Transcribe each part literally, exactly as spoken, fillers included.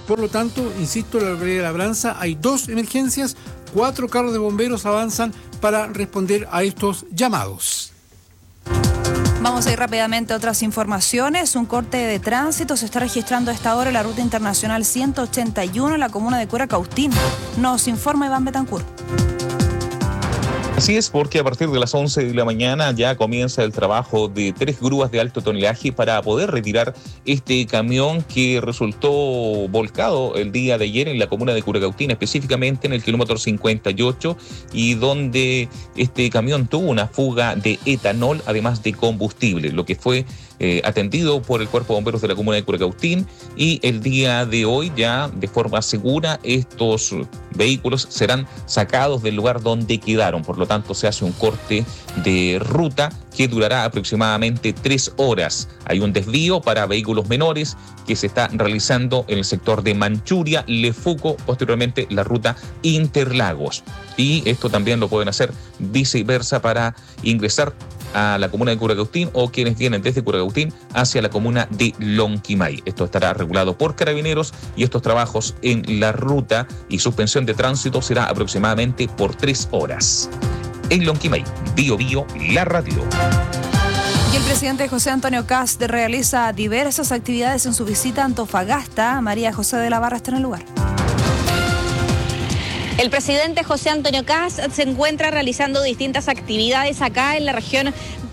Por lo tanto, insisto, en la localidad de Labranza hay dos emergencias, cuatro carros de bomberos avanzan para responder a estos llamados. Vamos a ir rápidamente a otras informaciones. Un corte de tránsito se está registrando a esta hora en la ruta internacional ciento ochenta y uno en la comuna de Curacautín. Nos informa Iván Betancourt. Así es, porque a partir de las once de la mañana ya comienza el trabajo de tres grúas de alto tonelaje para poder retirar este camión que resultó volcado el día de ayer en la comuna de Curacautín, específicamente en el kilómetro cincuenta y ocho, y donde este camión tuvo una fuga de etanol, además de combustible, lo que fue eh, atendido por el Cuerpo de Bomberos de la comuna de Curacautín, y el día de hoy ya de forma segura estos vehículos serán sacados del lugar donde quedaron. Por lo tanto, se hace un corte de ruta que durará aproximadamente tres horas. Hay un desvío para vehículos menores que se está realizando en el sector de Manchuria, Lefuco, posteriormente la ruta Interlagos. Y esto también lo pueden hacer viceversa para ingresar a la comuna de Curacautín o quienes vienen desde Curacautín hacia la comuna de Lonquimay. Esto estará regulado por Carabineros y estos trabajos en la ruta y suspensión de tránsito será aproximadamente por tres horas. En Lonquimay, Bio Bio, la radio. Y el presidente José Antonio Kast realiza diversas actividades en su visita a Antofagasta. María José de la Barra está en el lugar. El presidente José Antonio Kast se encuentra realizando distintas actividades acá en la región.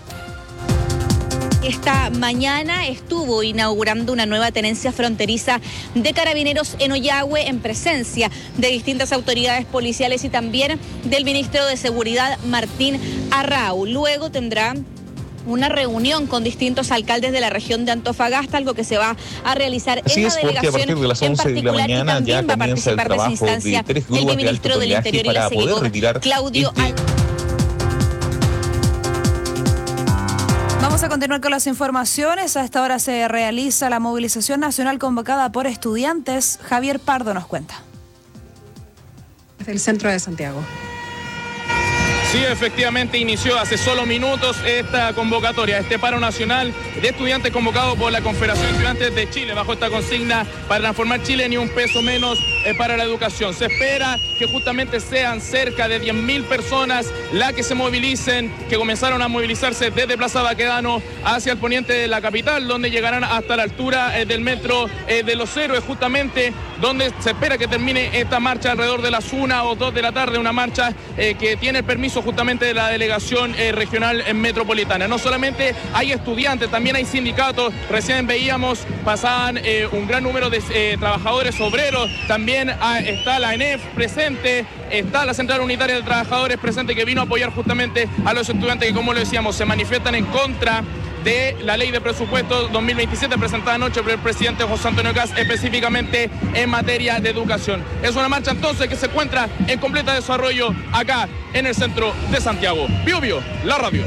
Esta mañana estuvo inaugurando una nueva tenencia fronteriza de Carabineros en Ollagüe en presencia de distintas autoridades policiales y también del ministro de Seguridad, Martín Arrau. Luego tendrá una reunión con distintos alcaldes de la región de Antofagasta, algo que se va a realizar Así en es, la delegación. porque a partir de las once de la mañana ya comienza el trabajo de tres grúas de alto tonelaje para poder retirar Claudio este... Vamos a continuar con las informaciones. A esta hora se realiza la movilización nacional convocada por estudiantes. Javier Pardo nos cuenta. Desde el centro de Santiago. Sí, efectivamente inició hace solo minutos esta convocatoria, este paro nacional de estudiantes convocado por la Confederación de Estudiantes de Chile bajo esta consigna para transformar Chile ni un peso menos eh, para la educación. Se espera que justamente sean cerca de diez mil personas las que se movilicen, que comenzaron a movilizarse desde Plaza Baquedano hacia el poniente de la capital, donde llegarán hasta la altura eh, del metro eh, de Los Héroes, justamente donde se espera que termine esta marcha alrededor de las una o dos de la tarde, una marcha eh, que tiene el permiso justamente de la delegación eh, regional eh, metropolitana. No solamente hay estudiantes, también hay sindicatos. Recién veíamos, pasaban eh, un gran número de eh, trabajadores obreros. También ah, está la E N E F presente, está la Central Unitaria de Trabajadores presente, que vino a apoyar justamente a los estudiantes que, como lo decíamos, se manifiestan en contra de la ley de presupuesto dos mil veintisiete presentada anoche por el presidente José Antonio Kast, específicamente en materia de educación. Es una marcha entonces que se encuentra en completo desarrollo acá en el centro de Santiago. Bio Bio, la radio.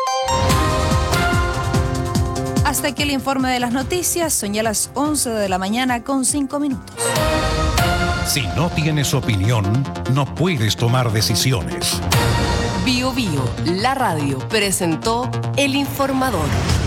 Hasta aquí el informe de las noticias. Son ya las once de la mañana con cinco minutos. Si no tienes opinión, no puedes tomar decisiones. Bio Bio, la radio, presentó El Informador.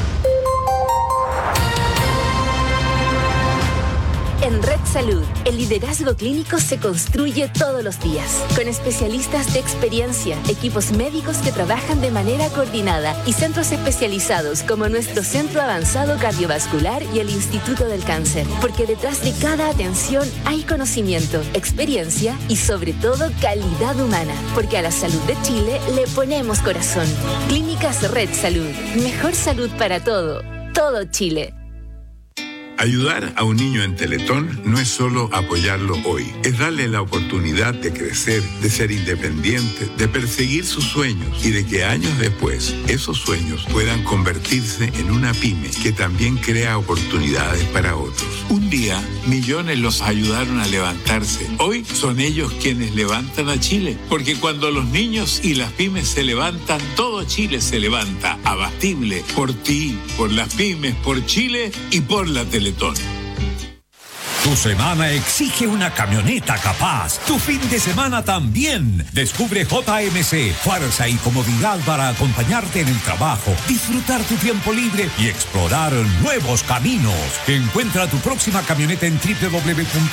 En Red Salud, el liderazgo clínico se construye todos los días, con especialistas de experiencia, equipos médicos que trabajan de manera coordinada y centros especializados como nuestro Centro Avanzado Cardiovascular y el Instituto del Cáncer. Porque detrás de cada atención hay conocimiento, experiencia y sobre todo calidad humana. Porque a la salud de Chile le ponemos corazón. Clínicas Red Salud, mejor salud para todo, todo Chile. Ayudar a un niño en Teletón no es solo apoyarlo hoy, es darle la oportunidad de crecer, de ser independiente, de perseguir sus sueños y de que años después esos sueños puedan convertirse en una pyme que también crea oportunidades para otros. Un día, millones los ayudaron a levantarse. Hoy son ellos quienes levantan a Chile, porque cuando los niños y las pymes se levantan, todo Chile se levanta. Abatible, por ti, por las pymes, por Chile y por la Teletón. Tu semana exige una camioneta capaz. Tu fin de semana también. Descubre J M C, fuerza y comodidad para acompañarte en el trabajo, disfrutar tu tiempo libre y explorar nuevos caminos. Encuentra tu próxima camioneta en doble u doble u doble u punto